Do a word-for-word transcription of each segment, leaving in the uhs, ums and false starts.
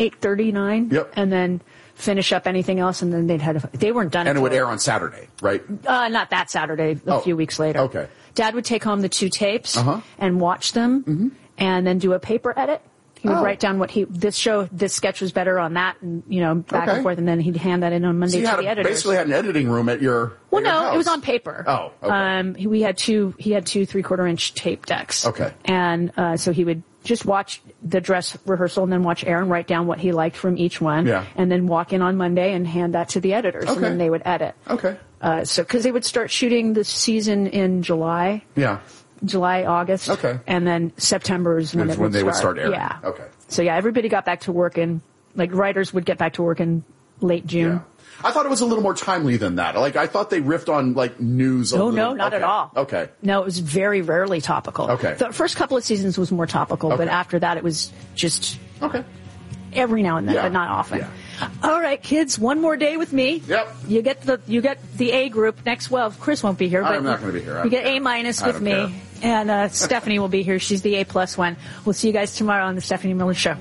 eight thirty, nine. Yep. And then finish up anything else, and then they'd had a, they weren't done. And it would air on Saturday, right? Uh, not that Saturday, a oh, few weeks later. Okay. Dad would take home the two tapes uh-huh. and watch them, mm-hmm. and then do a paper edit. He would oh. write down what he, this show, this sketch was better on that, and, you know, back okay. and forth, and then he'd hand that in on Monday so you to had the a, editors. basically had an editing room at your Well, at your no, house. it was on paper. Oh, okay. Um, he, we had two, he had two three-quarter inch tape decks. Okay. And, uh, so he would just watch the dress rehearsal and then watch Aaron write down what he liked from each one. Yeah. And then walk in on Monday and hand that to the editors, okay. and then they would edit. Okay. Uh, so, cause they would start shooting the season in July. Yeah. July, August. Okay. And then September is when, It's it when would they start. would start airing. Yeah. Okay. So yeah, everybody got back to work in, like writers would get back to work in late June. Yeah. I thought it was a little more timely than that. Like, I thought they riffed on, like, news. A No, little. no, not okay. at all. Okay. No, it was very rarely topical. Okay. The first couple of seasons was more topical, okay. but after that it was just okay. every now and then, yeah. but not often. Yeah. All right, kids, one more day with me. Yep. You get the you get the A group next. Well, Chris won't be here, but I'm not going to be here. I you get care. A minus I with don't me, care. and uh, Stephanie will be here. She's the A plus one. We'll see you guys tomorrow on the Stephanie Miller Show.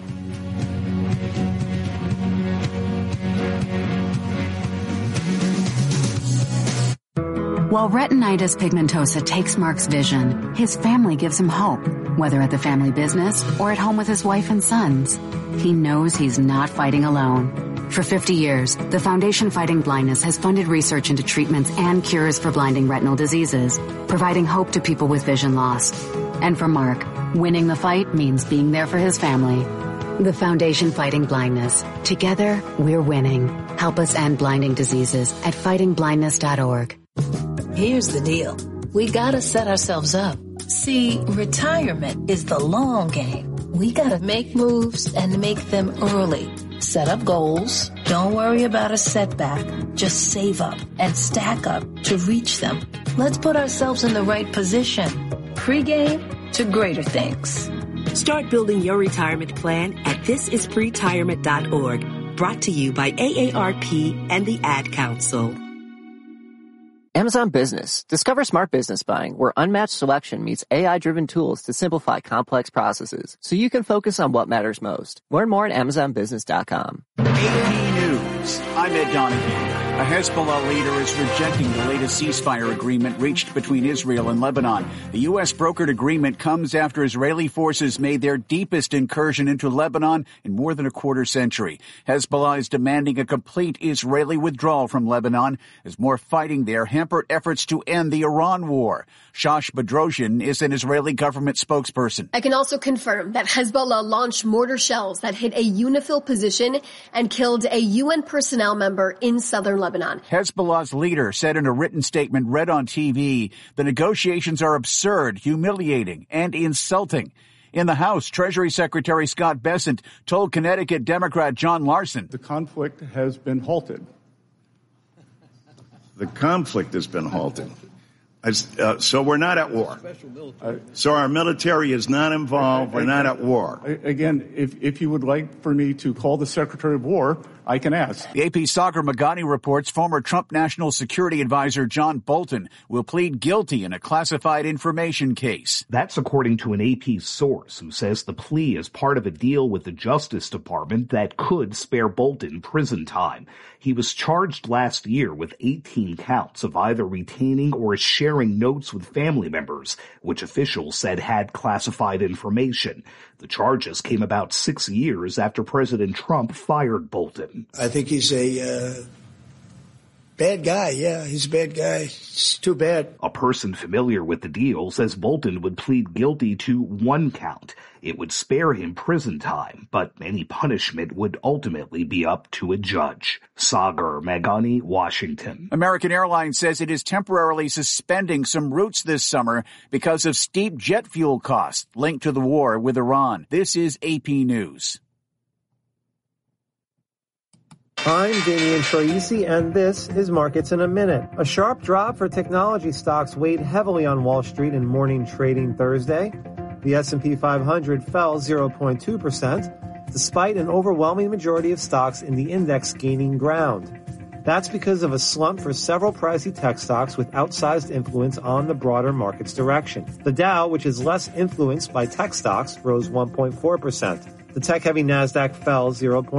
While retinitis pigmentosa takes Mark's vision, his family gives him hope, whether at the family business or at home with his wife and sons. He knows he's not fighting alone. For fifty years, the Foundation Fighting Blindness has funded research into treatments and cures for blinding retinal diseases, providing hope to people with vision loss. And for Mark, winning the fight means being there for his family. The Foundation Fighting Blindness. Together, we're winning. Help us end blinding diseases at fighting blindness dot org. Here's the deal. We gotta set ourselves up. See, retirement is the long game. We gotta make moves and make them early. Set up goals. Don't worry about a setback. Just save up and stack up to reach them. Let's put ourselves in the right position. Pre-game to greater things. Start building your retirement plan at this is pretirement dot org. Brought to you by A A R P and the Ad Council. Amazon Business. Discover smart business buying, where unmatched selection meets A I-driven tools to simplify complex processes, so you can focus on what matters most. Learn more at amazon business dot com. A P News. I'm Ed Donahue. A Hezbollah leader is rejecting the latest ceasefire agreement reached between Israel and Lebanon. The U S brokered agreement comes after Israeli forces made their deepest incursion into Lebanon in more than a quarter century. Hezbollah is demanding a complete Israeli withdrawal from Lebanon as more fighting there hampered efforts to end the Iran war. Shosh Bedrosian is an Israeli government spokesperson. I can also confirm that Hezbollah launched mortar shells that hit a UNIFIL position and killed a U N personnel member in southern Lebanon. Hezbollah's leader said in a written statement read on T V, the negotiations are absurd, humiliating, and insulting. In the House, Treasury Secretary Scott Bessent told Connecticut Democrat John Larson, the conflict has been halted. The conflict has been halted. Uh, so we're not at war. Uh, so our military is not involved. We're not at war. Again, if, if you would like for me to call the Secretary of War, I can ask. The A P's Sagar Magani reports former Trump National Security Advisor John Bolton will plead guilty in a classified information case. That's according to an A P source who says the plea is part of a deal with the Justice Department that could spare Bolton prison time. He was charged last year with eighteen counts of either retaining or sharing notes with family members, which officials said had classified information. The charges came about six years after President Trump fired Bolton. I think he's a uh, bad guy. Yeah, he's a bad guy. It's too bad. A person familiar with the deal says Bolton would plead guilty to one count. It would spare him prison time, but any punishment would ultimately be up to a judge. Sagar Magani, Washington. American Airlines says it is temporarily suspending some routes this summer because of steep jet fuel costs linked to the war with Iran. This is A P News. I'm Damian Troisi, and this is Markets in a Minute. A sharp drop for technology stocks weighed heavily on Wall Street in morning trading Thursday. The S and P five hundred fell zero point two percent, despite an overwhelming majority of stocks in the index gaining ground. That's because of a slump for several pricey tech stocks with outsized influence on the broader market's direction. The Dow, which is less influenced by tech stocks, rose one point four percent. The tech-heavy NASDAQ fell zero point